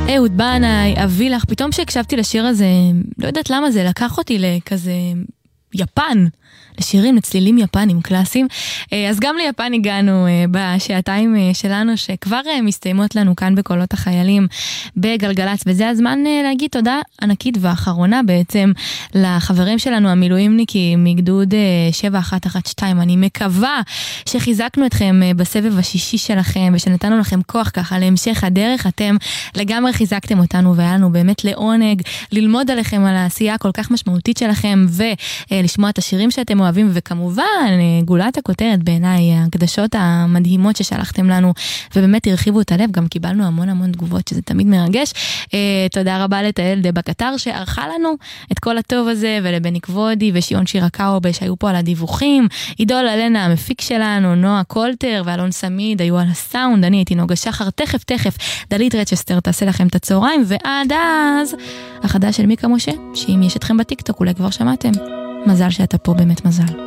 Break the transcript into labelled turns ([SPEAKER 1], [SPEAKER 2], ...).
[SPEAKER 1] אהוד בנאי, אביא לך, פתאום שהקשבתי לשיר הזה, לא יודעת למה זה, לקח אותי לכזה יפן, לשירים, לצלילים יפנים קלאסיים. אז גם ליפן הגענו בשעתיים שלנו, שכבר מסתיימות לנו כאן בקולות החיילים בגלגלץ, וזה הזמן להגיד תודה ענקית ואחרונה בעצם לחברים שלנו המילואימניקים מגדוד 7112. אני מקווה שחיזקנו אתכם בסבב השישי שלכם, ושנתנו לכם כוח ככה להמשך הדרך. אתם לגמרי חיזקתם אותנו, והיה לנו באמת לעונג ללמוד עליכם, על העשייה כל כך משמעותית שלכם, ולשמוע את השירים שאתם אוהבים, וכמובן, גולת הכותרת בעיניי, הקדשות המדהימות ששלחתם לנו, ובאמת הרחיבו את הלב, גם קיבלנו המון תגובות, שזה תמיד מרגש. תודה רבה לתהל דה בקטר, שערכה לנו את כל הטוב הזה, ולבני כבודי ושיון שירקאו, שהיו פה על הדיווחים, עידול אלנה, המפיק שלנו, נועה קולטר ואלון סמיד, היו על הסאונד, אני הייתי נוגה שחר, תכף, דלית רצ'סטר תעשה לכם את הצהריים, ועד אז, החדש של מיקה משה, שאם יש אתכם בטיקטוק, אולי כבר שמעתם. מזל שאתה פה, באמת מזל.